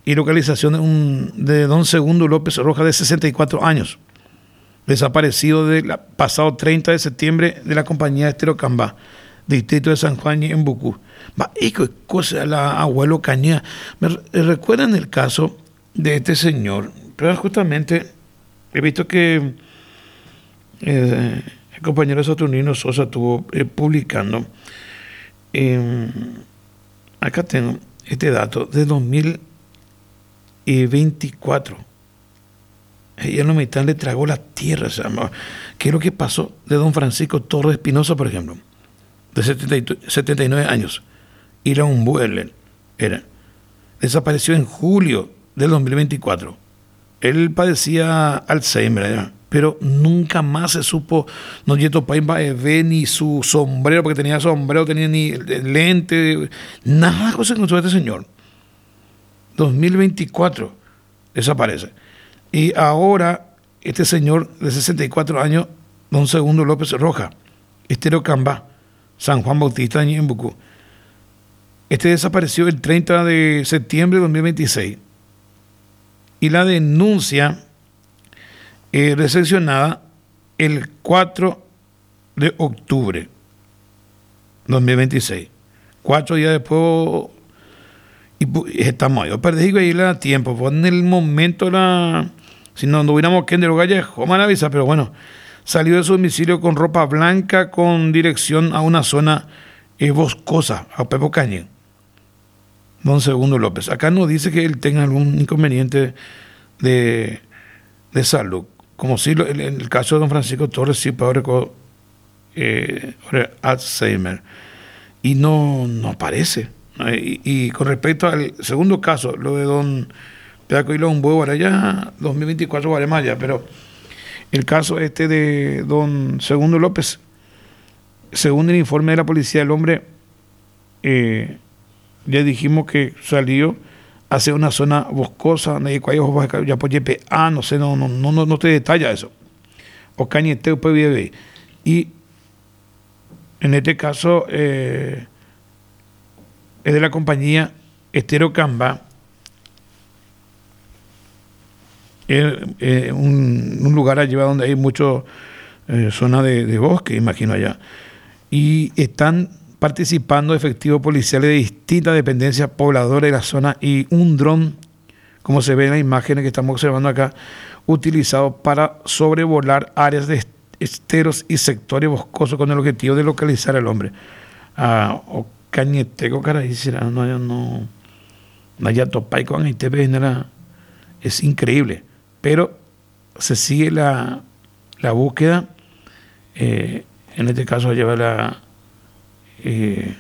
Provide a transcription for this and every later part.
y localización de don Segundo López Rojas, de 64 años, desaparecido pasado 30 de septiembre de la compañía Estero Cambá, distrito de San Juan y en Bucú. Y qué cosa, la abuelo Cañía. Me recuerdan el caso de este señor, pero justamente he visto que el compañero Saturnino Sosa estuvo publicando. Acá tengo este dato de 2024. Ella no mitad le tragó la tierra. O sea, ¿qué es lo que pasó de don Francisco Torres Espinosa, por ejemplo? De 79 años. Ir a un vuelo. Desapareció en julio del 2024. Él padecía Alzheimer, ¿ya? Pero nunca más se supo, no llegó para ver ni su sombrero, porque tenía sombrero, tenía ni lente, nada cosa encontró este señor. 2024 desaparece. Y ahora este señor de 64 años, don Segundo López Rojas, Estero Cambá, San Juan Bautista en Bucú. Este desapareció el 30 de septiembre de 2026. Y la denuncia recepcionada el 4 de octubre 2026. 4 días después, y estamos ahí. Perdí ahí el tiempo, pues en el momento si no hubiéramos que en el Gallejo, maravilla, pero bueno, salió de su domicilio con ropa blanca con dirección a una zona boscosa, a Pepo Cañé. Don Segundo López. Acá no dice que él tenga algún inconveniente de salud, como si en el caso de don Francisco Torres sí padece Alzheimer, y no aparece. Y con respecto al segundo caso, lo de don Pedaco y un huevo ahora ya 2024 vale más ya, pero el caso de don Segundo López, según el informe de la policía, el hombre ya dijimos que salió hacia una zona boscosa, ya por YPA, no sé, no te detalla eso. O Cañeteo, pues, y en este caso es de la compañía Estero Cambá, un lugar allí donde hay mucho zona de bosque, imagino allá, y están participando efectivos policiales de distintas dependencias pobladoras de la zona y un dron, como se ve en las imágenes que estamos observando acá, utilizado para sobrevolar áreas de esteros y sectores boscosos con el objetivo de localizar al hombre. O Cañeteco, caray, no haya topay con es increíble, pero se sigue la búsqueda. En este caso lleva el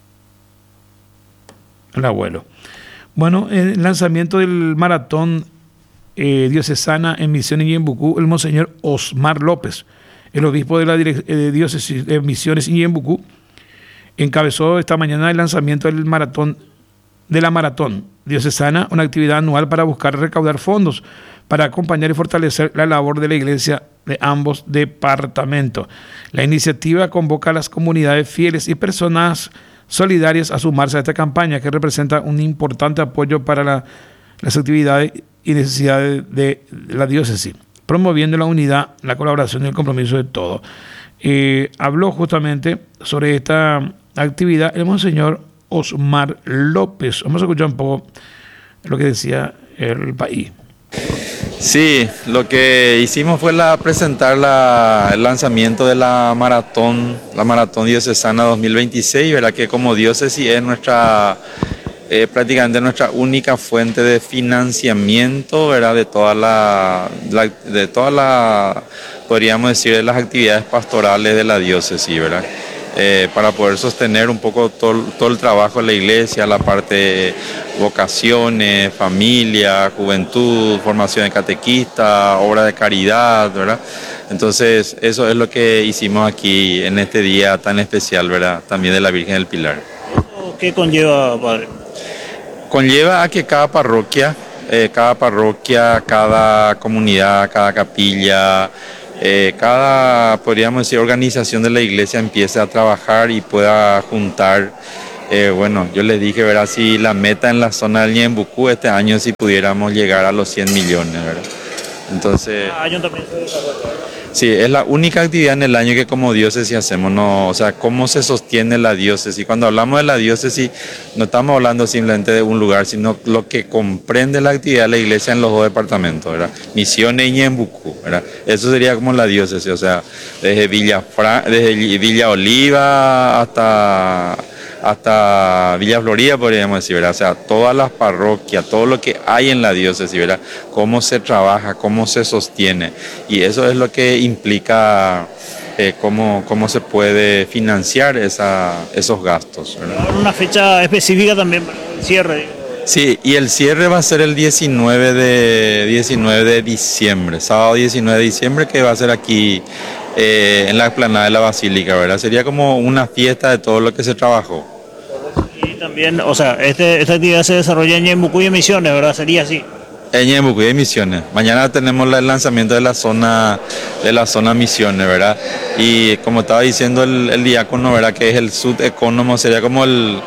abuelo. Bueno, el lanzamiento del maratón diocesana en Misiones y en Bucú, el monseñor Osmar López, el obispo de la diócesis de Misiones y en Bucú, encabezó esta mañana el lanzamiento de la maratón diocesana, una actividad anual para buscar recaudar fondos para acompañar y fortalecer la labor de la iglesia de ambos departamentos. La iniciativa convoca a las comunidades fieles y personas solidarias a sumarse a esta campaña, que representa un importante apoyo para las actividades y necesidades de la diócesis, promoviendo la unidad, la colaboración y el compromiso de todos. Habló justamente sobre esta actividad el monseñor Osmar López. Vamos a escuchar un poco lo que decía el país. Sí, lo que hicimos fue presentar el lanzamiento de la maratón diocesana 2026, ¿verdad? Que como diócesis es prácticamente nuestra única fuente de financiamiento, ¿verdad? De todas las, podríamos decir, de las actividades pastorales de la diócesis, ¿verdad? Para poder sostener un poco todo el trabajo de la iglesia, la parte de vocaciones, familia, juventud, formación de catequista, obra de caridad, ¿verdad? Entonces, eso es lo que hicimos aquí en este día tan especial, ¿verdad? También de la Virgen del Pilar. ¿Qué conlleva, padre? Conlleva a que cada parroquia, cada comunidad, cada capilla, cada, podríamos decir, organización de la iglesia empiece a trabajar y pueda juntar Bueno, yo les dije, ¿verdad? Si la meta en la zona del Ñembucú este año, si pudiéramos llegar a los 100 millones, ¿verdad? Entonces, Año también se desarrolla. sí, es la única actividad en el año que como diócesis hacemos, no, o sea, cómo se sostiene la diócesis. Cuando hablamos de la diócesis, no estamos hablando simplemente de un lugar, sino lo que comprende la actividad de la iglesia en los dos departamentos, ¿verdad? Misiones y Ñembucú, ¿verdad? Eso sería como la diócesis, o sea, desde desde Villa Oliva hasta Villa Florida, podríamos decir, ¿verdad? O sea, todas las parroquias, todo lo que hay en la diócesis, ¿verdad? Cómo se trabaja, cómo se sostiene. Y eso es lo que implica cómo se puede financiar esos gastos, ¿verdad? Una fecha específica también para el cierre, digo. Sí, y el cierre va a ser el 19 de diciembre, sábado 19 de diciembre, que va a ser aquí en la explanada de la Basílica, ¿verdad? Sería como una fiesta de todo lo que se trabajó. Y también, o sea, esta actividad se desarrolla en Ñembucú y en Misiones, ¿verdad? Sería así. En Ñembucú y Misiones. Mañana tenemos el lanzamiento de la zona Misiones, ¿verdad? Y como estaba diciendo el diácono, ¿verdad? Que es el subecónomo, sería como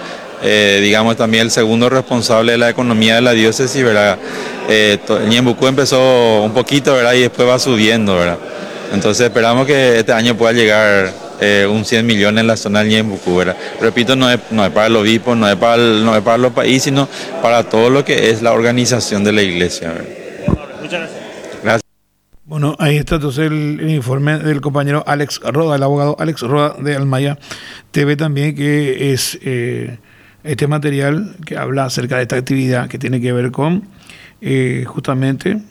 digamos también el segundo responsable de la economía de la diócesis, ¿verdad? Ñembucú empezó un poquito, ¿verdad? Y después va subiendo, ¿verdad? Entonces esperamos que este año pueda llegar un 100 millones en la zona del Ñembucú, ¿verdad? Repito, no es para el obispo, no es para los países, sino para todo lo que es la organización de la iglesia, ¿verdad? Muchas gracias. Gracias. Bueno, ahí está entonces el informe del compañero Alex Roda, el abogado Alex Roda de Almaya TV también, que es este material que habla acerca de esta actividad que tiene que ver con justamente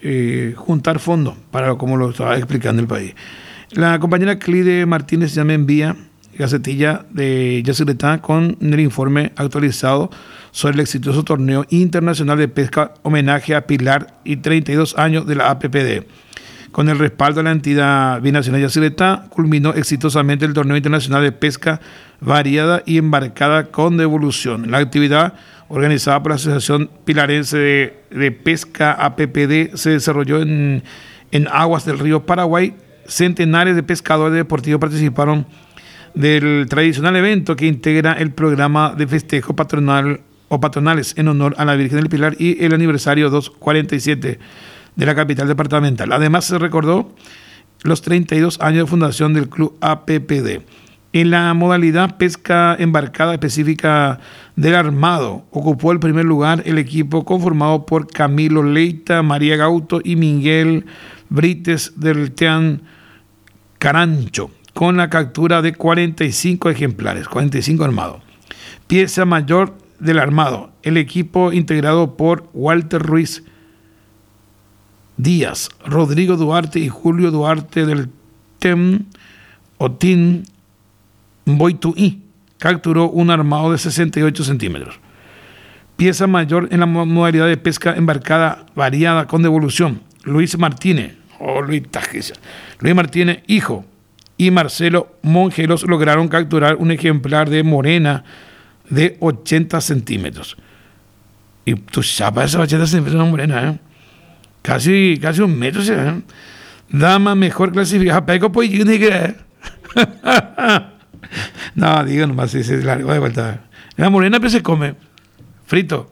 juntar fondos para como lo estaba explicando el país. La compañera Clide Martínez ya me envía Gacetilla de Yacyretá con el informe actualizado sobre el exitoso torneo internacional de pesca homenaje a Pilar y 32 años de la APPD. Con el respaldo de la entidad binacional Yacyretá, culminó exitosamente el torneo internacional de pesca variada y embarcada con devolución. La actividad, organizada por la Asociación Pilarense de Pesca APPD, se desarrolló en aguas del río Paraguay. Centenares de pescadores deportivos participaron del tradicional evento que integra el programa de festejo patronal o patronales en honor a la Virgen del Pilar y el aniversario 247 de la capital departamental. Además, se recordó los 32 años de fundación del Club APPD. En la modalidad pesca embarcada específica del armado, ocupó el primer lugar el equipo conformado por Camilo Leita, María Gauto y Miguel Brites del Tean Carancho, con la captura de 45 ejemplares, 45 armados. Pieza mayor del armado, el equipo integrado por Walter Ruiz Díaz, Rodrigo Duarte y Julio Duarte del TEM Otín Boituí, capturó un armado de 68 centímetros. Pieza mayor en la modalidad de pesca embarcada variada con devolución, Luis Martínez, Luis Martínez, hijo, y Marcelo Mongelos lograron capturar un ejemplar de morena de 80 centímetros. Y tu chapa esos 80 centímetros de morena, ¿eh? Casi un metro, ¿eh? Dama mejor clasificada. Pego pues yo ni que. No, digo nomás, si se largo de vuelta. La morena pues se come frito.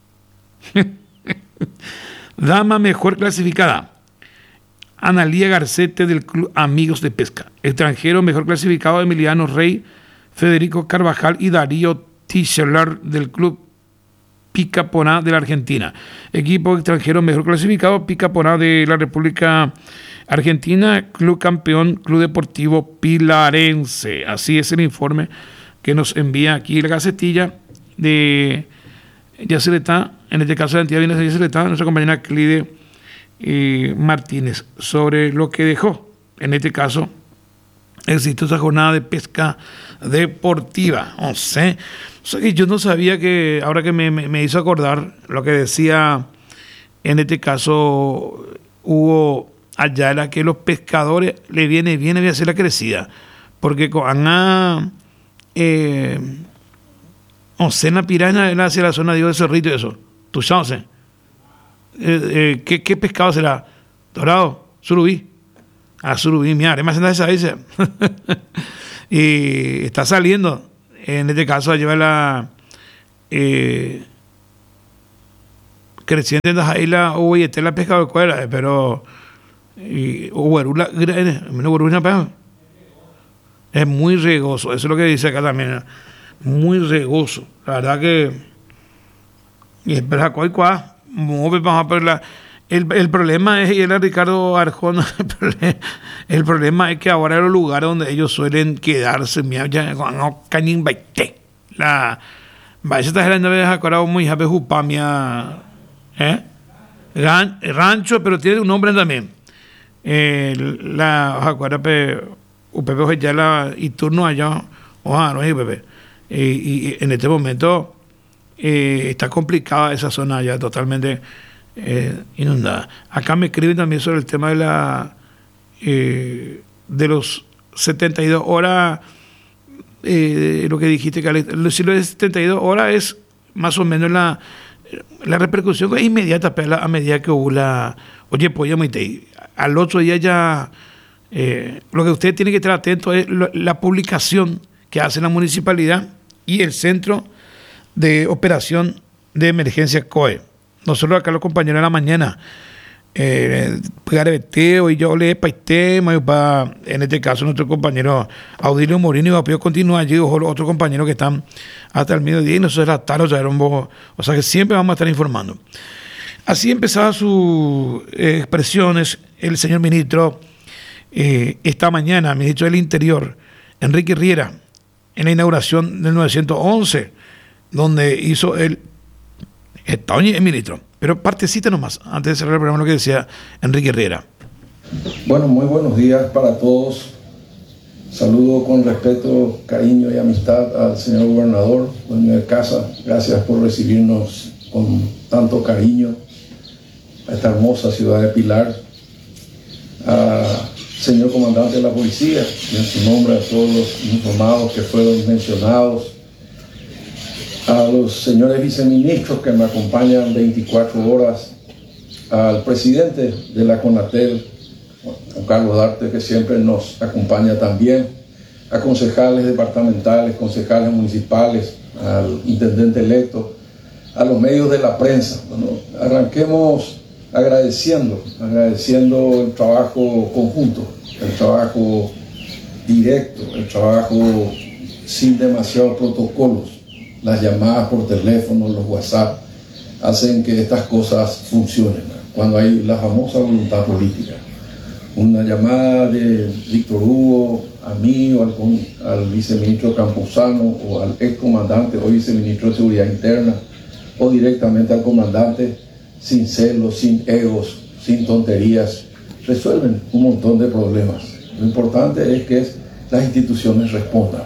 Dama mejor clasificada, Analía Garcete del Club Amigos de Pesca. Extranjero mejor clasificado, Emiliano Rey, Federico Carvajal y Darío Tichelar del Club Picaponá de la Argentina. Equipo extranjero mejor clasificado, Picaponá de la República Argentina, Club Campeón, Club Deportivo Pilarense. Así es el informe que nos envía aquí la Gacetilla de Yacyretá, en este caso de la entidad binacional de Yacyretá, nuestra compañera Clide Martínez, sobre lo que dejó, en este caso, exitosa jornada de pesca deportiva. No sé, yo no sabía que, ahora que me hizo acordar lo que decía, en este caso, Hugo Ayala, que los pescadores le viene bien a hacer la crecida, porque con no sé, en la piraña él hacia la zona de Cerrito y eso, tú sabes. ¿Qué pescado será? Dorado, surubí. Surubí, mira, además esa dice. Y está saliendo en este caso lleva la creciente de la isla o la pesca de cuera, pero es muy regoso, eso es lo que dice acá también, muy regoso, la verdad que y es verdad el problema es, y era Ricardo Arjona, el problema es que ahora en los lugares donde ellos suelen quedarse, la rancho, pero tiene un nombre también. UPP ya la y turno allá, no es UPP. Y en este momento está complicada esa zona ya totalmente inundada. Acá me escriben también sobre el tema de los 72 horas, lo que dijiste, que si lo de 72 horas es más o menos la repercusión inmediata a medida que hubo oye, pues al otro día ya lo que usted tiene que estar atento es la publicación que hace la municipalidad y el Centro de Operación de Emergencia COE. Nosotros acá los compañeros de la mañana, Beteo y yo le en este caso nuestro compañero Audilio Morino y Vapio continúa allí, otros compañeros que están hasta el mediodía y nosotros a la tarde, o sea que siempre vamos a estar informando. Así empezaba sus expresiones el señor ministro esta mañana, ministro del Interior, Enrique Riera, en la inauguración del 911, donde hizo el ministro. Pero partecita nomás, antes de cerrar el programa, lo que decía Enrique Riera. Bueno, muy buenos días para todos. Saludo con respeto, cariño y amistad al señor gobernador, dueño de casa. Gracias por recibirnos con tanto cariño a esta hermosa ciudad de Pilar. Señor comandante de la policía, en su nombre a todos los informados que fueron mencionados, a los señores viceministros que me acompañan 24 horas, al presidente de la CONATEL, Juan Carlos Darte, que siempre nos acompaña también, a concejales departamentales, concejales municipales, al intendente electo, a los medios de la prensa. Bueno, arranquemos agradeciendo el trabajo conjunto, el trabajo directo, el trabajo sin demasiados protocolos. Las llamadas por teléfono, los WhatsApp, hacen que estas cosas funcionen, cuando hay la famosa voluntad política. Una llamada de Víctor Hugo a mí o al viceministro Campuzano o al excomandante, hoy viceministro de Seguridad Interna, o directamente al comandante, sin celos, sin egos, sin tonterías, resuelven un montón de problemas. Lo importante es que las instituciones respondan.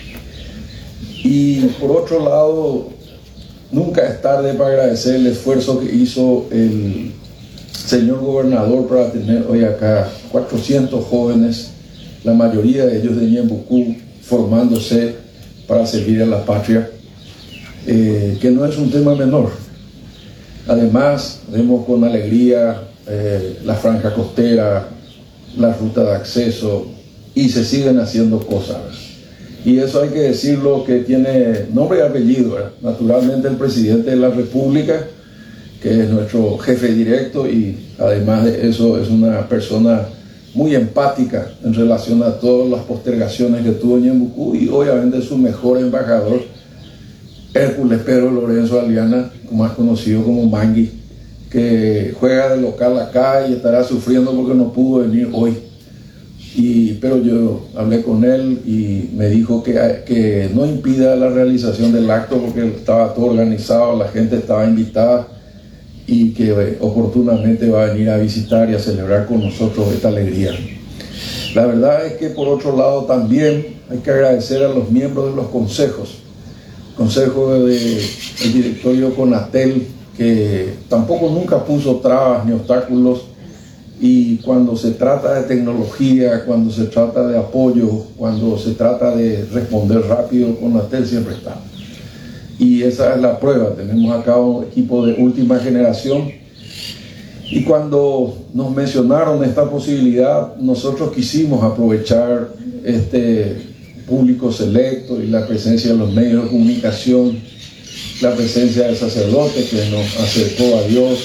Y por otro lado, nunca es tarde para agradecer el esfuerzo que hizo el señor gobernador para tener hoy acá 400 jóvenes, la mayoría de ellos de Ñembucú, formándose para servir a la patria, que no es un tema menor. Además, vemos con alegría la franja costera, la ruta de acceso, y se siguen haciendo cosas. Y eso hay que decirlo, que tiene nombre y apellido, ¿verdad? Naturalmente el presidente de la República, que es nuestro jefe directo, y además de eso es una persona muy empática en relación a todas las postergaciones que tuvo Ñembucú, y obviamente su mejor embajador, Hércules Pedro Lorenzo Aliana, más conocido como Mangui, que juega de local acá y estará sufriendo porque no pudo venir hoy. Pero yo hablé con él y me dijo que no impida la realización del acto porque estaba todo organizado, la gente estaba invitada y que oportunamente va a venir a visitar y a celebrar con nosotros esta alegría. La verdad es que por otro lado también hay que agradecer a los miembros de los consejos, consejo del directorio CONATEL, que tampoco nunca puso trabas ni obstáculos, y cuando se trata de tecnología, cuando se trata de apoyo, cuando se trata de responder rápido, CONATEL siempre está. Y esa es la prueba. Tenemos acá un equipo de última generación, y cuando nos mencionaron esta posibilidad, nosotros quisimos aprovechar público selecto y la presencia de los medios de comunicación, la presencia del sacerdote que nos acercó a Dios,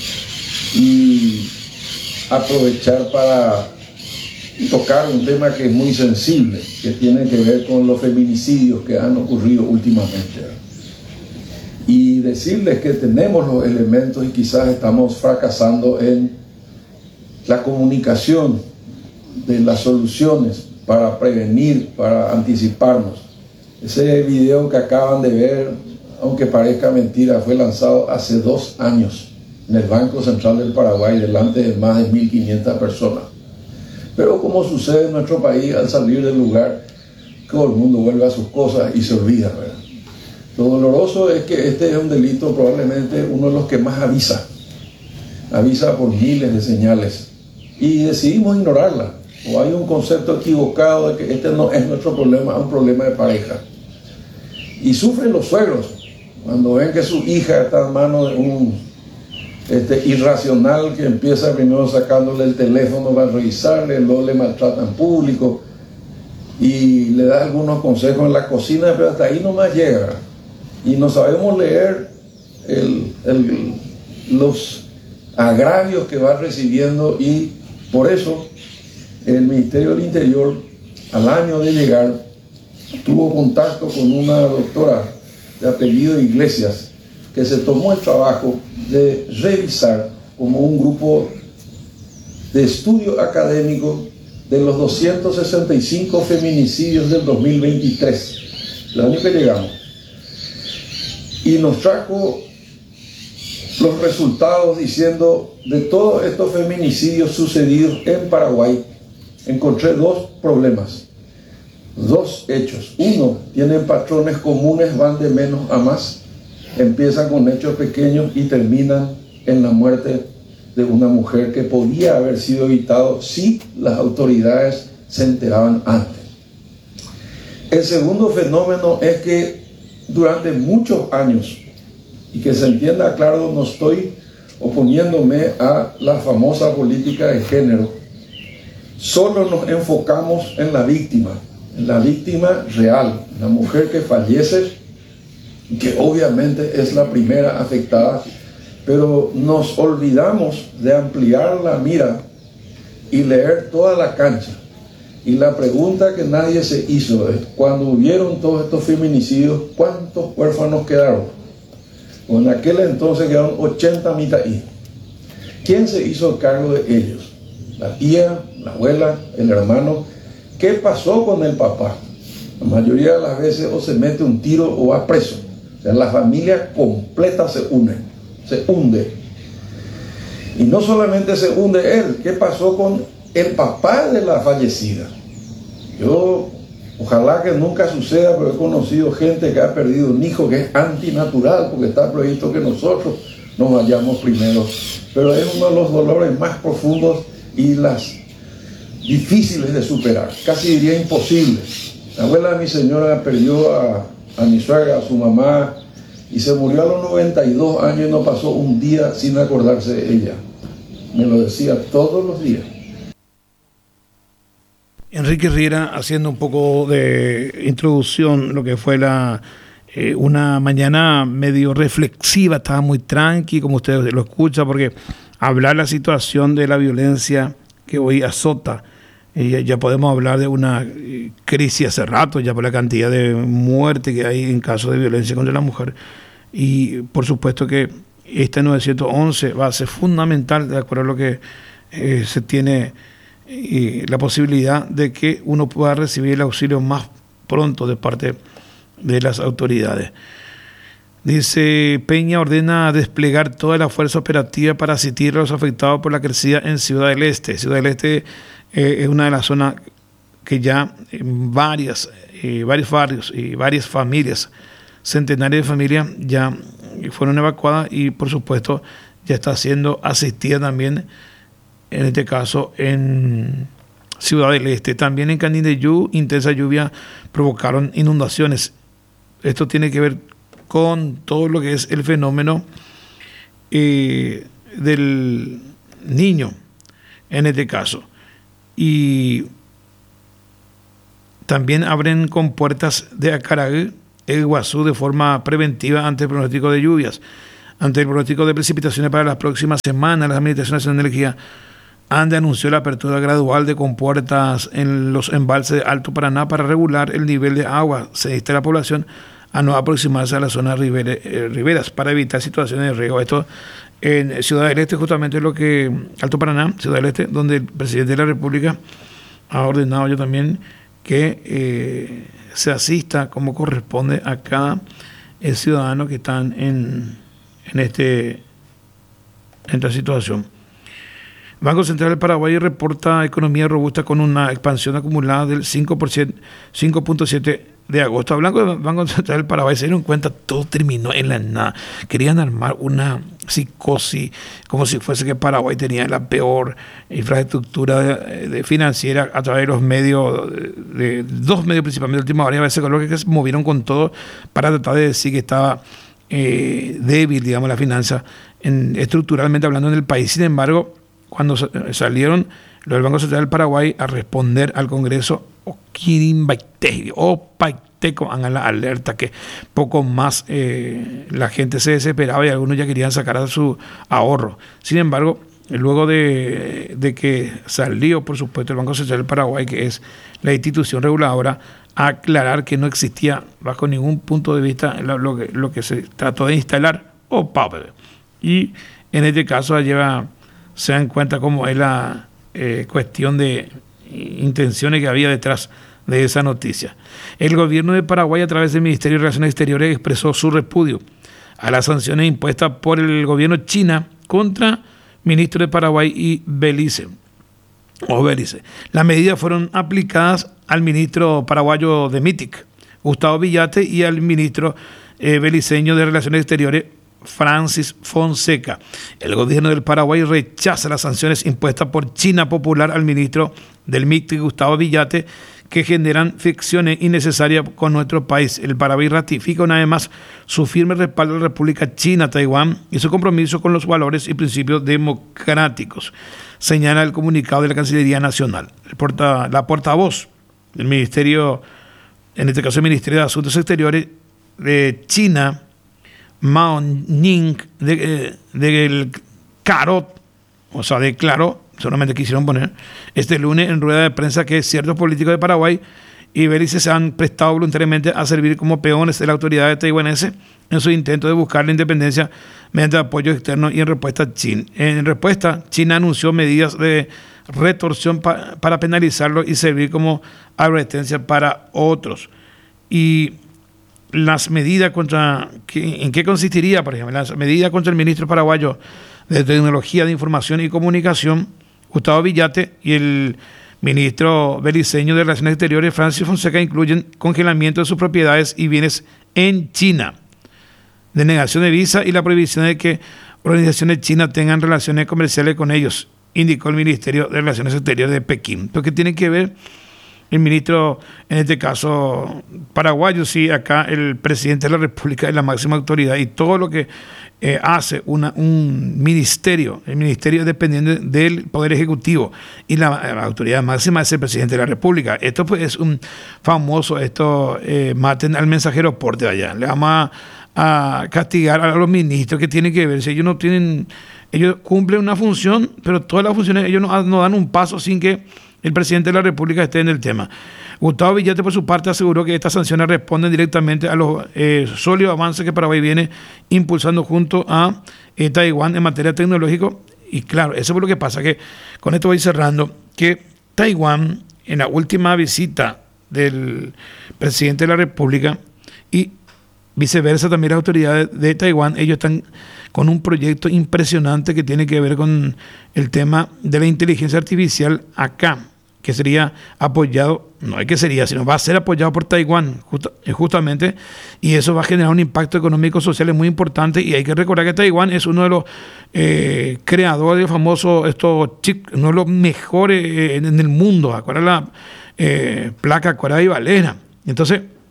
y aprovechar para tocar un tema que es muy sensible, que tiene que ver con los feminicidios que han ocurrido últimamente. Y decirles que tenemos los elementos y quizás estamos fracasando en la comunicación de las soluciones para prevenir, para anticiparnos. Ese video que acaban de ver, aunque parezca mentira, fue lanzado hace 2 años en el Banco Central del Paraguay, delante de más de 1.500 personas. Pero como sucede en nuestro país, al salir del lugar, todo el mundo vuelve a sus cosas y se olvida, ¿verdad? Lo doloroso es que este es un delito probablemente uno de los que más avisa por miles de señales, y decidimos ignorarla, o hay un concepto equivocado de que este no es nuestro problema, es un problema de pareja. Y sufren los suegros cuando ven que su hija está en manos de un irracional que empieza primero sacándole el teléfono para revisarle, luego le maltrata en público y le da algunos consejos en la cocina, pero hasta ahí nomás llega. Y no sabemos leer los agravios que va recibiendo, y por eso el Ministerio del Interior, al año de llegar, tuvo contacto con una doctora de apellido Iglesias, que se tomó el trabajo de revisar como un grupo de estudio académico de los 265 feminicidios del 2023, el año que llegamos, y nos trajo los resultados diciendo: de todos estos feminicidios sucedidos en Paraguay, encontré 2 problemas, 2 hechos. Uno, tienen patrones comunes, van de menos a más, empiezan con hechos pequeños y terminan en la muerte de una mujer que podía haber sido evitado si las autoridades se enteraban antes. El segundo fenómeno es que durante muchos años, y que se entienda claro, no estoy oponiéndome a la famosa política de género, solo nos enfocamos en la víctima real, la mujer que fallece, que obviamente es la primera afectada, pero nos olvidamos de ampliar la mira y leer toda la cancha. Y la pregunta que nadie se hizo es: cuando hubieron todos estos feminicidios, ¿cuántos huérfanos quedaron? En aquel entonces quedaron 80 mitaí. ¿Quién se hizo cargo de ellos? La tía, la abuela, el hermano. ¿Qué pasó con el papá? La mayoría de las veces o se mete un tiro o va preso. O sea, la familia completa se hunde. Y no solamente se hunde él, ¿qué pasó con el papá de la fallecida? Yo, ojalá que nunca suceda, pero he conocido gente que ha perdido un hijo que es antinatural, porque está previsto que nosotros nos vayamos primero. Pero es uno de los dolores más profundos y las difíciles de superar, casi diría imposibles. La abuela de mi señora perdió a mi suegra, a su mamá, y se murió a los 92 años y no pasó un día sin acordarse de ella. Me lo decía todos los días. Enrique Riera, haciendo un poco de introducción, lo que fue una mañana medio reflexiva, estaba muy tranqui, como usted lo escucha, porque hablar la situación de la violencia que hoy azota, ya podemos hablar de una crisis hace rato, ya por la cantidad de muertes que hay en casos de violencia contra la mujer, y por supuesto que este 911 va a ser fundamental, de acuerdo a lo que se tiene la posibilidad de que uno pueda recibir el auxilio más pronto de parte de las autoridades. Dice: Peña ordena desplegar toda la fuerza operativa para asistir a los afectados por la crecida en Ciudad del Este. Ciudad del Este es una de las zonas que ya varios barrios y varias familias, centenares de familias, ya fueron evacuadas, y por supuesto ya está siendo asistida también, en este caso en Ciudad del Este. También en Canindeyú, intensa lluvia provocaron inundaciones. Esto tiene que ver con todo lo que es el fenómeno del Niño, en este caso. Y También abren compuertas de Acaragüe e Iguazú de forma preventiva ante el pronóstico de lluvias. Ante el pronóstico de precipitaciones para las próximas semanas, las administraciones de energía ANDE anunció la apertura gradual de compuertas en los embalses de Alto Paraná para regular el nivel de agua. Se insta a la población a no aproximarse a las zonas riberas para evitar situaciones de riesgo. Esto en Ciudad del Este, justamente lo que Alto Paraná, Ciudad del Este, donde el presidente de la República ha ordenado yo también que se asista como corresponde a cada ciudadano que están en esta situación. Banco Central del Paraguay reporta economía robusta con una expansión acumulada del 5.7% de agosto. Hablando del Banco Central del Paraguay, se dieron cuenta, todo terminó en la nada. Querían armar una psicosis como si fuese que Paraguay tenía la peor infraestructura financiera a través de los medios, de dos medios principalmente de última hora, y a veces que se movieron con todo para tratar de decir que estaba débil, digamos, la finanza estructuralmente hablando en el país. Sin embargo, cuando salieron los del Banco Central del Paraguay a responder al Congreso, hagan la alerta que poco más la gente se desesperaba y algunos ya querían sacar su ahorro. Sin embargo, luego de que salió, por supuesto, el Banco Central del Paraguay, que es la institución reguladora, a aclarar que no existía bajo ningún punto de vista lo que se trató de instalar, y en este caso se dan cuenta cómo es la cuestión de intenciones que había detrás de esa noticia. El gobierno de Paraguay, a través del Ministerio de Relaciones Exteriores, expresó su repudio a las sanciones impuestas por el gobierno China contra ministros de Paraguay y Belice. Las medidas fueron aplicadas al ministro paraguayo de MITIC, Gustavo Villate, y al ministro beliceño de Relaciones Exteriores, Francis Fonseca. El gobierno del Paraguay rechaza las sanciones impuestas por China Popular al ministro del MITIC, Gustavo Villate, que generan fricciones innecesarias con nuestro país. El Paraguay ratifica una vez más su firme respaldo a la República China, Taiwán, y su compromiso con los valores y principios democráticos, señala el comunicado de la Cancillería Nacional. La portavoz del Ministerio, en este caso el Ministerio de Asuntos Exteriores de China, Mao Ning, declaró, solamente quisieron poner, este lunes en rueda de prensa que ciertos políticos de Paraguay y Belice se han prestado voluntariamente a servir como peones de la autoridad taiwanesa en su intento de buscar la independencia mediante apoyo externo y en respuesta China anunció medidas de retorsión para penalizarlo y servir como advertencia para otros. Y las medidas ¿en qué consistiría, por ejemplo? Las medidas contra el ministro paraguayo de Tecnología de Información y Comunicación, Gustavo Villate, y el ministro beliceño de Relaciones Exteriores, Francis Fonseca, incluyen congelamiento de sus propiedades y bienes en China, denegación de visa y la prohibición de que organizaciones chinas tengan relaciones comerciales con ellos, indicó el Ministerio de Relaciones Exteriores de Pekín. ¿Pero qué tiene que ver el ministro, en este caso paraguayo? Sí, acá el presidente de la República es la máxima autoridad y todo lo que hace un ministerio, el ministerio es dependiente del Poder Ejecutivo y la autoridad máxima es el presidente de la República. Esto pues es un famoso, maten al mensajero porte allá. Le vamos a castigar a los ministros que tienen que ver. Si ellos ellos cumplen una función, pero todas las funciones, ellos no dan un paso sin que el presidente de la República esté en el tema. Gustavo Villate, por su parte, aseguró que estas sanciones responden directamente a los sólidos avances que Paraguay viene impulsando junto a Taiwán en materia tecnológica. Y claro, eso es lo que pasa, que con esto voy cerrando, que Taiwán, en la última visita del presidente de la República y viceversa también las autoridades de Taiwán, ellos están con un proyecto impresionante que tiene que ver con el tema de la inteligencia artificial acá, que sería apoyado, no es que sería, sino va a ser apoyado por Taiwán justamente, y eso va a generar un impacto económico social muy importante. Y hay que recordar que Taiwán es uno de los creadores del famoso chip, uno de los mejores en el mundo, acuérdate la placa Corea y Valera. Entonces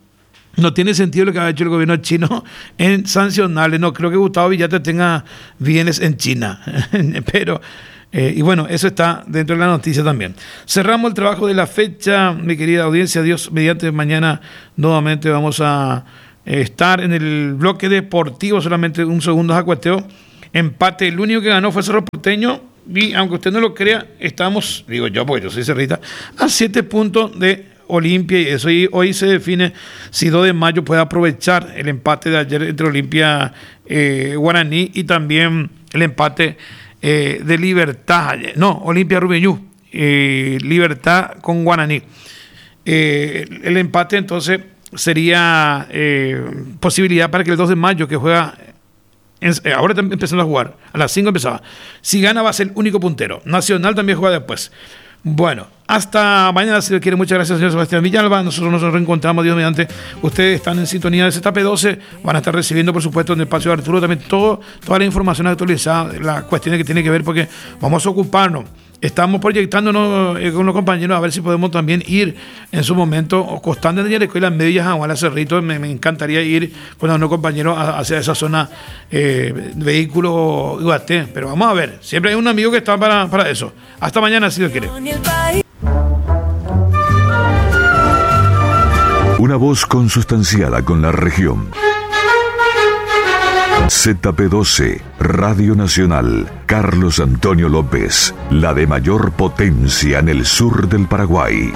No tiene sentido lo que ha hecho el gobierno chino en sancionarle. No creo que Gustavo Villate tenga bienes en China. Pero, y bueno, eso está dentro de la noticia también. Cerramos el trabajo de la fecha, mi querida audiencia. Dios mediante, mañana nuevamente vamos a estar en el bloque deportivo. Solamente un segundo de acueteo. Empate, el único que ganó fue Cerro Porteño. Y aunque usted no lo crea, estamos, digo yo, porque yo soy cerrita, a 7 puntos de Olimpia, y eso, y hoy se define si 2 de mayo puede aprovechar el empate de ayer entre Olimpia Guaraní y también el empate de Libertad, no, Olimpia Rubiñú, Libertad con Guaraní. El empate entonces sería posibilidad para que el 2 de mayo que juega, ahora empezando a jugar, a las 5 empezaba, si gana va a ser el único puntero. Nacional también juega después. Bueno, hasta mañana si le quiere. Muchas gracias, señor Sebastián Villalba. Nosotros nos reencontramos, Dios mediante. Ustedes están en sintonía de ZP12. Van a estar recibiendo, por supuesto, en el espacio de Arturo también toda la información actualizada, las cuestiones que tiene que ver, porque vamos a ocuparnos. Estamos proyectándonos con los compañeros a ver si podemos también ir en su momento, Constante de Yareco y las medias a Juan Cerrito. Me encantaría ir con los compañeros hacia esa zona, vehículo Iguaté. Pero vamos a ver, siempre hay un amigo que está para eso. Hasta mañana, si Dios quiere. Una voz consustanciada con la región. ZP12, Radio Nacional, Carlos Antonio López, la de mayor potencia en el sur del Paraguay.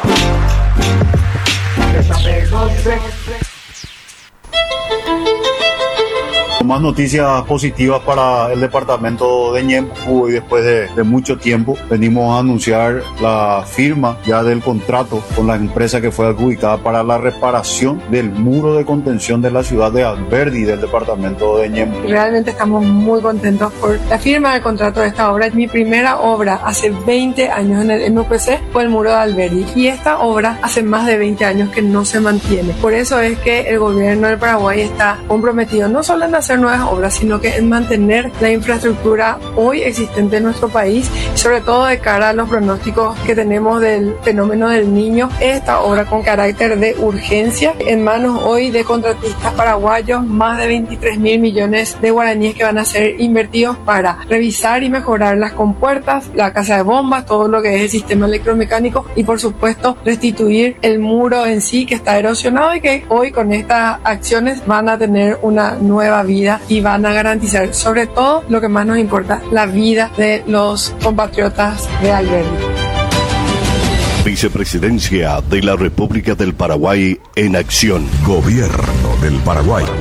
Más noticias positivas para el departamento de Ñemby, y después de mucho tiempo venimos a anunciar la firma ya del contrato con la empresa que fue adjudicada para la reparación del muro de contención de la ciudad de Alberdi del departamento de Ñemby. Realmente estamos muy contentos por la firma del contrato de esta obra. Es mi primera obra hace 20 años en el MPC, fue el muro de Alberdi, y esta obra hace más de 20 años que no se mantiene. Por eso es que el gobierno del Paraguay está comprometido no solo en hacer nuevas obras, sino que en mantener la infraestructura hoy existente en nuestro país, y sobre todo de cara a los pronósticos que tenemos del fenómeno del Niño. Esta obra con carácter de urgencia, en manos hoy de contratistas paraguayos, más de 23.000 millones de guaraníes que van a ser invertidos para revisar y mejorar las compuertas, la casa de bombas, todo lo que es el sistema electromecánico, y por supuesto restituir el muro en sí que está erosionado, y que hoy con estas acciones van a tener una nueva vida y van a garantizar, sobre todo lo que más nos importa, la vida de los compatriotas de Alberdi. Vicepresidencia de la República del Paraguay en acción. Gobierno del Paraguay.